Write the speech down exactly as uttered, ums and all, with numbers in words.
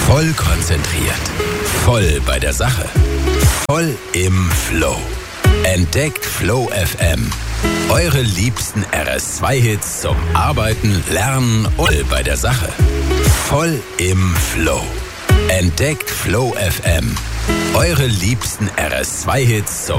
Voll konzentriert. Voll bei der Sache. Voll im Flow. Entdeckt Flow F M. Eure liebsten R S zwei Hits zum Arbeiten, Lernen und bei der Sache. Voll im Flow. Entdeckt Flow F M. Eure liebsten R S zwei Hits zum